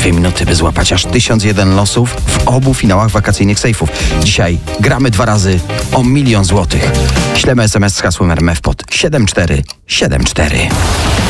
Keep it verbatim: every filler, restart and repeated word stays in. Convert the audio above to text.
dwie minuty, by złapać aż tysiąc jeden losów w obu finałach wakacyjnych sejfów. Dzisiaj gramy dwa razy o milion złotych. Ślemy es em es z hasłem R M F pod siedem cztery siedem cztery.